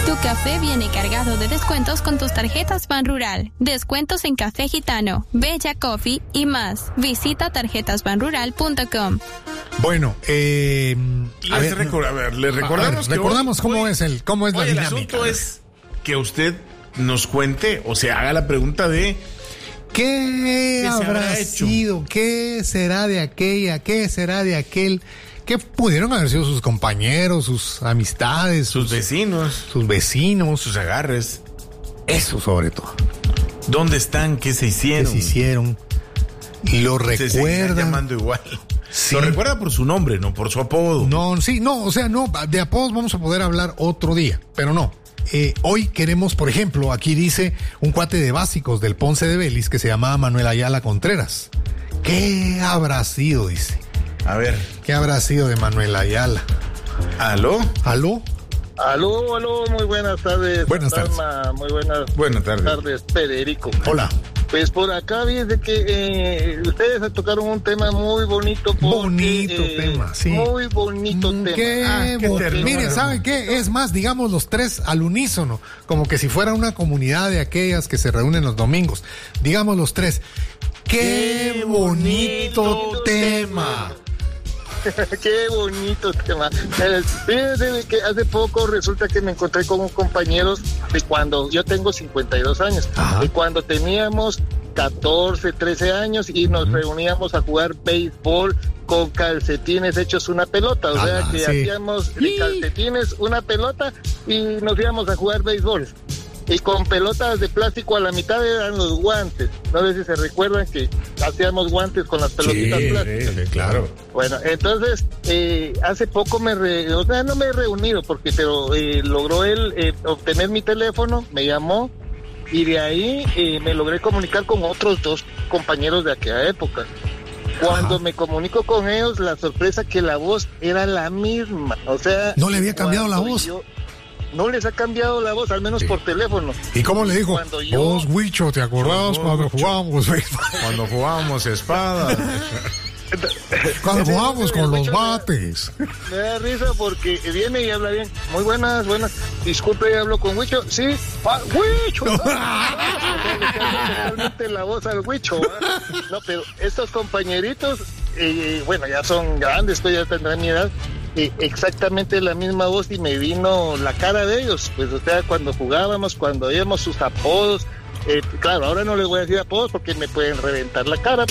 Tu café viene cargado de descuentos con tus tarjetas Banrural. Descuentos en Café Gitano, Bella Coffee y más. Visita tarjetasbanrural.com. Bueno, le recordamos cómo es la dinámica. El asunto es que usted nos cuente, o sea, haga la pregunta de ¿qué habrá sido? ¿Qué será de aquella? ¿Qué será de aquel? ¿Qué pudieron haber sido sus compañeros, sus amistades, sus vecinos, sus agarres? Eso sobre todo. ¿Dónde están? ¿Qué se hicieron? ¿Lo recuerdan? Se siguen llamando igual. Sí. Lo recuerda por su nombre, no por su apodo. No, de apodos vamos a poder hablar otro día, pero no. Hoy queremos, por ejemplo, aquí dice un cuate de básicos del Ponce de Vélez que se llamaba Manuel Ayala Contreras. ¿Qué habrá sido? Dice. A ver. ¿Qué habrá sido de Manuel Ayala? ¿Aló? Muy buenas tardes. Buenas tardes. Muy buenas tardes, Federico. Hola. Pues por acá fíjense que ustedes tocaron un tema muy bonito. Tema, sí. Muy bonito tema. Miren, ¿saben qué? Es más, digamos los tres al unísono, como que si fuera una comunidad de aquellas que se reúnen los domingos. Digamos los tres. ¡Qué bonito tema! Qué bonito tema. Fíjense que hace poco resulta que me encontré con un compañero de cuando yo tengo 52 años, de cuando teníamos 14, 13 años y nos reuníamos a jugar béisbol con calcetines hechos una pelota, o sea que hacíamos de calcetines una pelota y nos íbamos a jugar béisbol. Y con pelotas de plástico a la mitad eran los guantes. No sé si se recuerdan que hacíamos guantes con las pelotitas plásticas. Sí, claro. Bueno, entonces, hace poco no me he reunido, pero logró él obtener mi teléfono, me llamó, y de ahí me logré comunicar con otros dos compañeros de aquella época. Cuando me comunico con ellos, la sorpresa que la voz era la misma. O sea, ¿no le había cambiado la voz? No les ha cambiado la voz, al menos por teléfono. ¿Y cómo le dijo? Vos, Huicho, ¿te acordás cuando jugábamos? Cuando jugábamos espada. Cuando jugábamos con los bates. Me da risa porque viene y habla bien. Muy buenas. Disculpe, hablo con Huicho. Sí, Huicho. Totalmente la voz al Huicho. No, pero estos compañeritos, ya son grandes, ya tendrán mi edad. Exactamente la misma voz y me vino la cara de ellos, pues o sea, cuando jugábamos, cuando oíamos sus apodos, claro, ahora no les voy a decir apodos porque me pueden reventar la cara,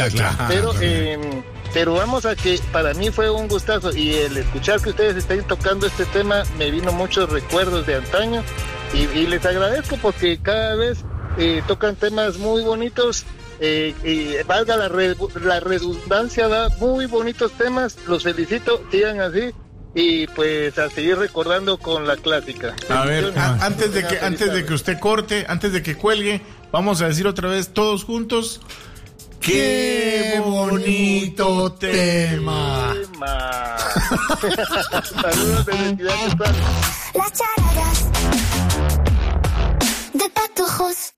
pero vamos a que para mí fue un gustazo y el escuchar que ustedes estén tocando este tema me vino muchos recuerdos de antaño y les agradezco porque cada vez tocan temas muy bonitos. Valga la redundancia, da muy bonitos temas, los felicito, sigan así y pues a seguir recordando con la clásica. A ver, antes de que usted corte, antes de que cuelgue, vamos a decir otra vez todos juntos: ¡qué bonito tema! Saludos, felicidades. Las charadas de Patojos.